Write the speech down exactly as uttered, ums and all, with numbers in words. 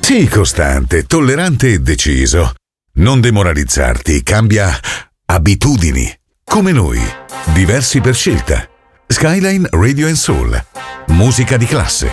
Sii costante, tollerante e deciso. Non demoralizzarti, cambia abitudini. Come noi, diversi per scelta. Skyline Radio and Soul. Musica di classe.